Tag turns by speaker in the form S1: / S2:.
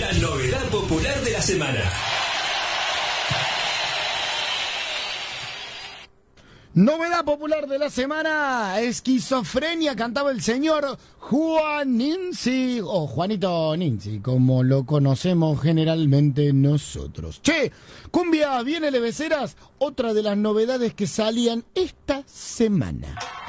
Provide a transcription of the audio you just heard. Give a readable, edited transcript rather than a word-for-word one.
S1: La novedad popular de la semana.
S2: Novedad popular de la semana, esquizofrenia, cantaba el señor Juan Ninzi, o Juanito Ninzi, como lo conocemos generalmente nosotros. Che, cumbia, viene Leveceras, otra de las novedades que salían esta semana.